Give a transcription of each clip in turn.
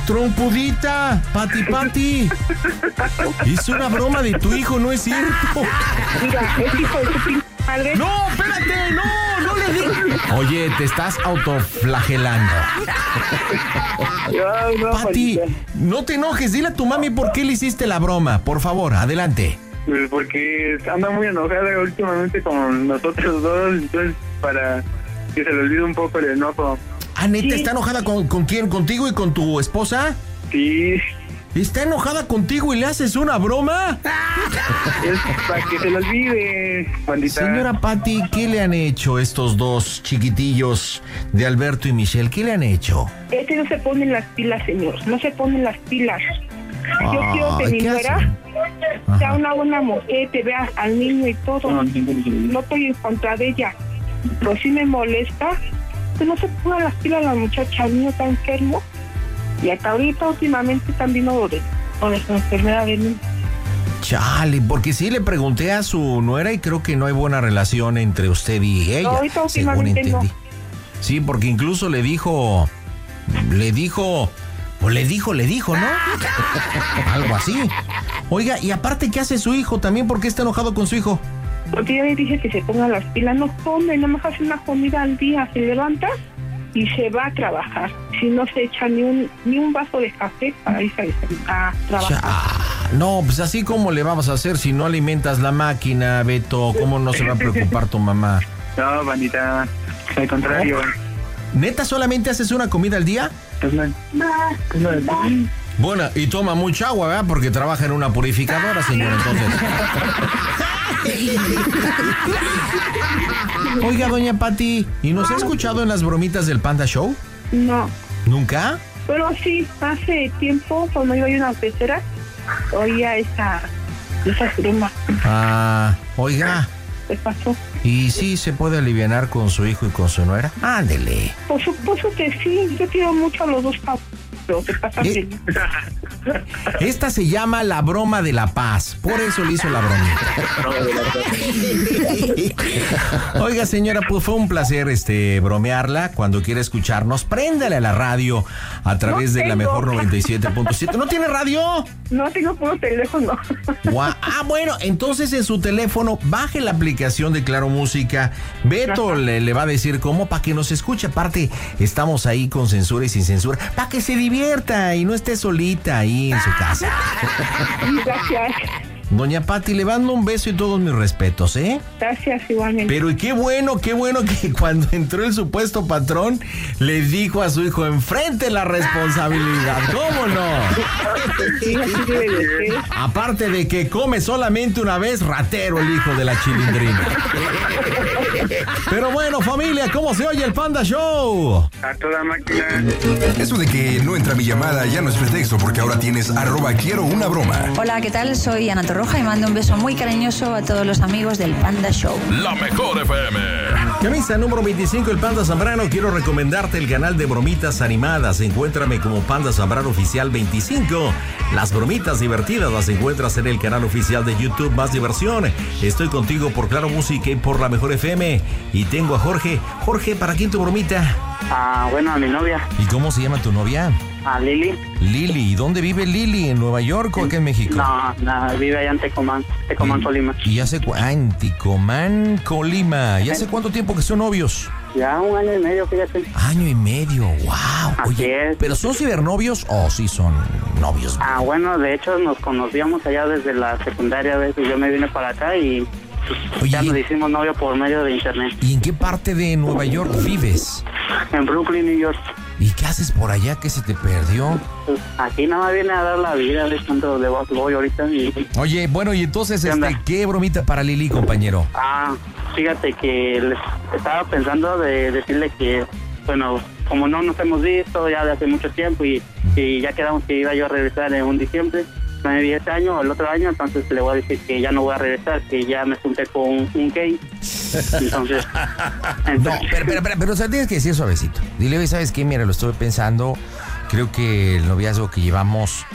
Trompudita, Pati. Hice una broma de tu hijo, no es cierto. Mira, es hijo de tu pinche madre. No, espérate, no le digas. Oye, te estás autoflagelando. No, Pati, no te enojes, dile a tu mami por qué le hiciste la broma, por favor, adelante. Pues porque anda muy enojada últimamente con nosotros dos, entonces para que se le olvide un poco el enojo. Ah, ¿neta Sí. está enojada con quién? ¿Contigo y con tu esposa? Sí, ¿Está enojada contigo y le haces una broma? es para que se le olvide, bandita. Señora Pati, ¿qué le han hecho estos dos chiquitillos de Alberto y Michelle? ¿Qué le han hecho? Este no se ponen las pilas, señor. No se ponen las pilas. Yo quiero que Ay, mi ¿qué nuera hacen? sea una buena mujer, te vea al niño y todo. No estoy en contra de ella. Pero sí me molesta que no se pongan las pilas la muchacha. El niño está enfermo. Y hasta ahorita, últimamente, también lo de su enfermedad de niño. Chale, porque sí le pregunté a su nuera y creo que no hay buena relación entre usted y ella, No, ahorita según últimamente entendí. no. Sí, porque incluso le dijo, ¿no? Algo así. Oiga, y aparte, ¿qué hace su hijo? También, ¿por qué está enojado con su hijo? Porque ya le dije que se pongan las pilas. No come, nada más hace una comida al día. Se levanta y se va a trabajar. Si no se echa ni un vaso de café para irse a trabajar. No, pues así como le vamos a hacer si no alimentas la máquina, Beto. ¿Cómo no se va a preocupar tu mamá? No, bandita, al contrario. ¿Neta solamente haces una comida al día? Bueno, y toma mucha agua, ¿verdad? Porque trabaja en una purificadora, señor, entonces. Oiga, doña Pati, ¿y nos ha escuchado en las bromitas del Panda Show? No, ¿Nunca? pero sí, hace tiempo, cuando iba a una pecera, oía esa broma. Oiga, ¿Qué pasó? ¿y sí se puede alivianar con su hijo y con su nuera? Ándele. Por supuesto que sí, yo quiero mucho a los dos, pero ¿qué pasa? ¿Eh? Esta se llama la broma de la paz, por eso le hizo la bromita. Oiga, señora, pues fue un placer bromearla. Cuando quiera escucharnos, préndale a la radio a través de la mejor 97.7. ¿No tiene radio? No tengo puro teléfono. Bueno, entonces en su teléfono baje la aplicación de Claro Música. Beto le va a decir cómo para que nos escuche. Aparte, estamos ahí con censura y sin censura, para que se divierta y no esté solita ahí en su casa. Gracias. Doña Pati, le mando un beso y todos mis respetos, ¿eh? Gracias, igualmente. Pero y qué bueno que cuando entró el supuesto patrón, le dijo a su hijo, enfrente la responsabilidad. ¿Cómo no? Sí, así debe de ser. Aparte de que come solamente una vez, ratero el hijo de la chilindrina. Pero bueno, familia, ¿cómo se oye el Panda Show? A toda máquina. Eso de que no entra mi llamada ya no es pretexto, porque ahora tienes @quiero una broma. Hola, ¿qué tal? Soy Ana Torroja y mando un beso muy cariñoso a todos los amigos del Panda Show. La mejor FM. Camisa número 25, el Panda Zambrano. Quiero recomendarte el canal de bromitas animadas. Encuéntrame como Panda Zambrano Oficial 25. Las bromitas divertidas las encuentras en el canal oficial de YouTube Más Diversión. Estoy contigo por Claro Música y por la mejor FM. Y tengo a Jorge. Jorge, ¿para quién tu bromita? Bueno, a mi novia, ¿Y cómo se llama tu novia? a Lili. Lili. ¿Y dónde vive Lili? ¿En Nueva York o aquí en México? No, vive allá en Tecomán, Colima. ¿Y hace en Ticomán, Colima? ¿Y hace cuánto tiempo que son novios? Ya 1 año y medio, fíjate. Año y medio, wow. Así Oye, es. ¿pero son cibernovios o sí son novios? Bueno, de hecho nos conocíamos allá desde la secundaria, ¿ves? Y yo me vine para acá y Oye, ya nos hicimos novio por medio de internet. ¿y en qué parte de Nueva York vives? En Brooklyn, New York. ¿Y qué haces por allá que se te perdió? Pues, aquí nada más viene a dar la vida, ¿ves? Tanto de voy ahorita y... Oye, bueno, y entonces, ¿Qué onda? ¿qué bromita para Lili, compañero? Fíjate que les estaba pensando de decirle que, bueno, como no nos hemos visto ya de hace mucho tiempo y ya quedamos que iba yo a regresar en un diciembre, me vi este año o el otro año, entonces le voy a decir que ya no voy a regresar, que ya me junté con un gay. Entonces No, pero o sea, tienes que decir suavecito. Dile, ¿sabes qué? Mira, lo estuve pensando. Creo que el noviazgo que llevamos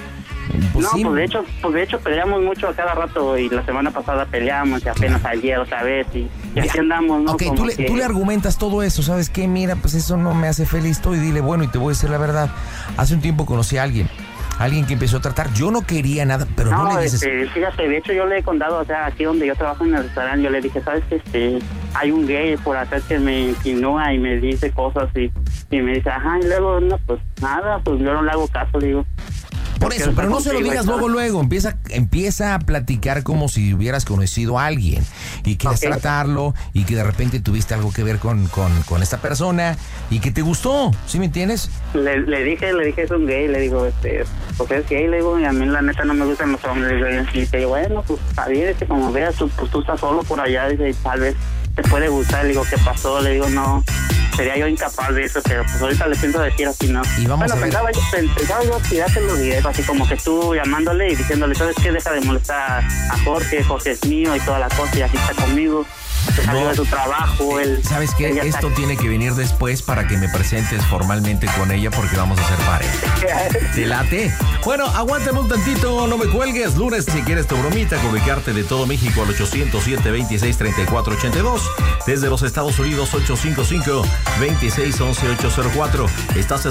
Pues no, sí. pues de hecho peleamos mucho a cada rato y la semana pasada peleamos y apenas ayer otra vez y así andamos, ¿no? Ok, Como tú le argumentas todo eso, ¿sabes qué? Mira, pues eso no me hace feliz, y dile, bueno, y te voy a decir la verdad, hace un tiempo conocí a alguien que empezó a tratar, yo no quería nada, pero no le dices... Fíjate, de hecho yo le he contado, o sea, aquí donde yo trabajo en el restaurante, yo le dije, ¿sabes qué? Hay un gay por acá que me insinúa y me dice cosas y me dice, ajá, y luego, no, pues nada, pues yo no le hago caso, digo. Por eso, pero no se lo digas luego, empieza a platicar como si hubieras conocido a alguien y quieres tratarlo y que de repente tuviste algo que ver con esta persona y que te gustó, ¿sí me entiendes? Le dije es un gay, le digo, pues es gay, le digo, y a mí la neta no me gustan los hombres, y dice, bueno, pues está bien, como veas, pues tú estás solo por allá, dice, tal vez te puede gustar, le digo, ¿qué pasó? Le digo, no, sería yo incapaz de eso, pero pues ahorita le pienso decir así, ¿no? Y vamos a ver. Pensaba yo tirarte los videos, así como que tú llamándole y diciéndole, ¿sabes qué? Deja de molestar a Jorge es mío y toda la cosa, y así está conmigo. Se salió de su trabajo, ¿sabes qué? Esto tiene que venir después para que me presentes formalmente con ella porque vamos a ser pareja. ¿Te late? Bueno, aguántame un tantito, no me cuelgues. Lunes, si quieres tu bromita, comunicarte de todo México al 807-26-34-82. Desde los Estados Unidos, 855-2611-804. Estás